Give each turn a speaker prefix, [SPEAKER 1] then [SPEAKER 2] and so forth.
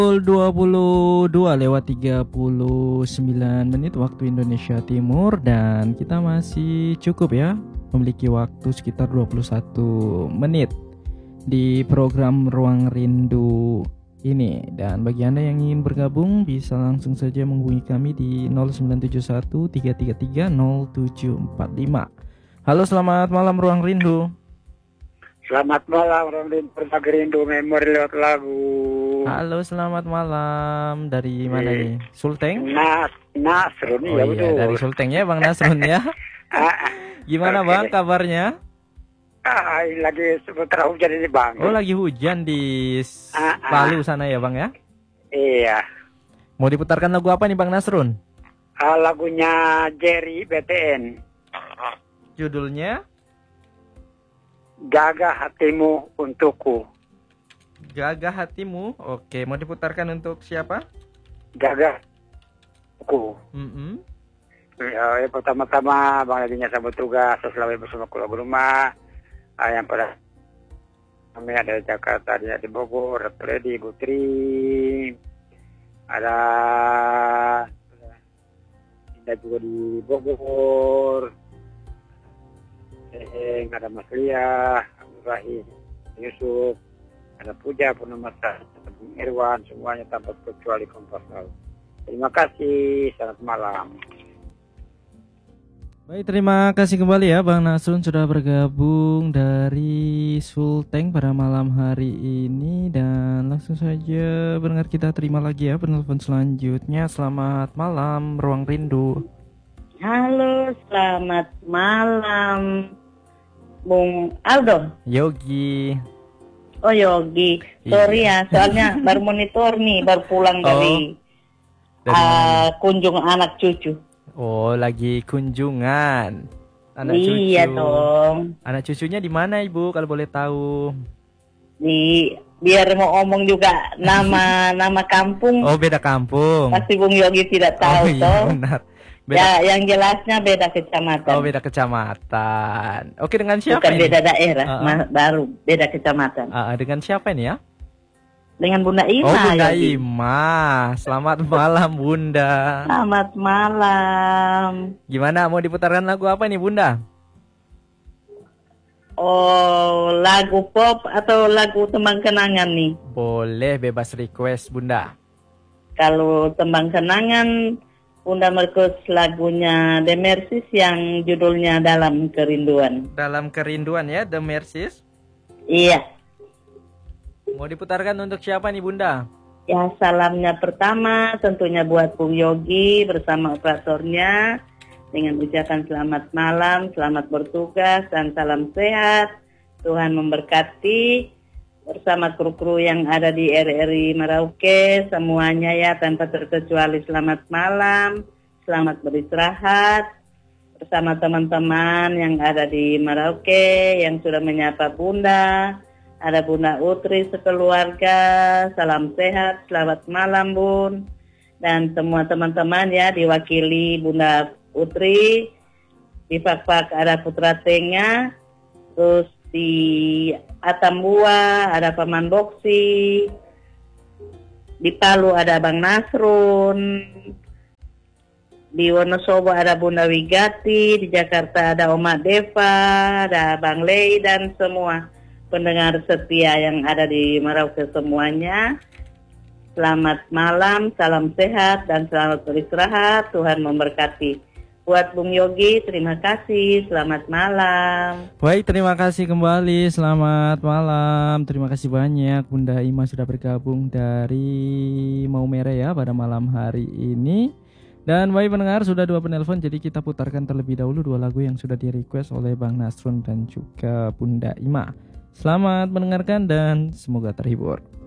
[SPEAKER 1] Pukul 22:39 waktu Indonesia Timur, dan kita masih cukup ya memiliki waktu sekitar 21 menit di program Ruang Rindu ini. Dan bagi Anda yang ingin bergabung bisa langsung saja menghubungi kami di 0971 333 0745. Halo, selamat malam Ruang Rindu.
[SPEAKER 2] Selamat malam Ruang Rindu, berbagi rindu memori lewat lagu.
[SPEAKER 1] Halo, selamat malam. Dari mana nih? Sulteng?
[SPEAKER 2] Nasrun,
[SPEAKER 1] Oh
[SPEAKER 2] ya
[SPEAKER 1] iya,
[SPEAKER 2] betul.
[SPEAKER 1] dari Sulteng ya Bang Nasrun ya. Gimana Bang kabarnya?
[SPEAKER 2] Lagi sebentar hujan ini Bang.
[SPEAKER 1] Oh, lagi hujan di Palu sana ya Bang ya?
[SPEAKER 2] Iya.
[SPEAKER 1] Mau diputarkan lagu apa nih Bang Nasrun?
[SPEAKER 2] Lagunya Jerry BTN.
[SPEAKER 1] Judulnya?
[SPEAKER 2] Jaga hatimu untukku.
[SPEAKER 1] Jaga hatimu. Oke, mau diputarkan untuk siapa?
[SPEAKER 2] Jaga aku. Ya, pertama-tama Bang Ladinya sambut tugas selalu bersama keluarga rumah. Yang pada kami ada di Jakarta, ada di Bogor, Redi, Butri, ada Indah juga di Bogor, ada Mas Lia, Abdul Rahim, Yusuf, ada Puja, Purnamasa, Irwan, semuanya tanpa kecuali Kompas Laut. Terima kasih, selamat malam.
[SPEAKER 1] Baik, terima kasih kembali ya Bang Nasrun sudah bergabung dari Sulteng pada malam hari ini. Dan langsung saja pendengar kita terima lagi ya penelpon selanjutnya. Selamat malam Ruang Rindu.
[SPEAKER 3] Halo, selamat malam Bung Aldo.
[SPEAKER 1] Yogi.
[SPEAKER 3] Oh Yogi, sorry ya, soalnya baru monitor nih, baru pulang dari kunjung anak cucu.
[SPEAKER 1] Oh, lagi kunjungan anak cucu.
[SPEAKER 3] Iya dong.
[SPEAKER 1] Anak cucunya di mana Ibu kalau boleh tahu?
[SPEAKER 3] Biar mau omong juga nama kampung.
[SPEAKER 1] Oh, beda kampung.
[SPEAKER 3] Pasti Bung Yogi tidak tahu
[SPEAKER 1] iya, benar. Beda.
[SPEAKER 3] Ya, yang jelasnya beda kecamatan.
[SPEAKER 1] Oh, beda kecamatan. Oke, dengan siapa
[SPEAKER 3] bukan
[SPEAKER 1] ini?
[SPEAKER 3] Beda daerah, baru beda kecamatan.
[SPEAKER 1] Dengan siapa ini ya?
[SPEAKER 3] Dengan Bunda Ima.
[SPEAKER 1] Oh, Bunda
[SPEAKER 3] Yogi.
[SPEAKER 1] Ima. Selamat malam Bunda.
[SPEAKER 3] Selamat malam.
[SPEAKER 1] Gimana, mau diputarkan lagu apa nih Bunda?
[SPEAKER 3] Oh, lagu pop atau lagu tembang kenangan nih?
[SPEAKER 1] Boleh, bebas request Bunda.
[SPEAKER 3] Kalau tembang kenangan, Bunda merequest lagunya The Mercies yang judulnya Dalam Kerinduan.
[SPEAKER 1] Dalam Kerinduan ya, The Mercies.
[SPEAKER 3] Iya.
[SPEAKER 1] Mau diputarkan untuk siapa nih Bunda?
[SPEAKER 3] Ya, salamnya pertama tentunya buat Bung Yogi bersama operatornya, dengan ucapan selamat malam, selamat bertugas, dan salam sehat. Tuhan memberkati bersama kru-kru yang ada di RRI Merauke semuanya ya, tanpa terkecuali selamat malam, selamat beristirahat bersama teman-teman yang ada di Merauke yang sudah menyapa Bunda. Ada Bunda Utri sekeluarga, salam sehat, selamat malam Bun. Dan semua teman-teman ya diwakili Bunda Utri. Di Pak ada Putra Tenga, terus di Atambua ada Paman Boksi, di Palu ada Bang Nasrun, di Wonosobo ada Bunda Wigati, di Jakarta ada Oma Deva, ada Bang Lei, dan semua pendengar setia yang ada di Merauke semuanya. Selamat malam, salam sehat, dan selamat beristirahat. Tuhan memberkati. Buat Bung Yogi, terima kasih. Selamat malam.
[SPEAKER 1] Baik, terima kasih kembali. Selamat malam. Terima kasih banyak Bunda Ima sudah bergabung dari Maumere ya pada malam hari ini. Dan baik pendengar, sudah 2 penelpon, jadi kita putarkan terlebih dahulu 2 lagu yang sudah di request oleh Bang Nasrun dan juga Bunda Ima. Selamat mendengarkan dan semoga terhibur.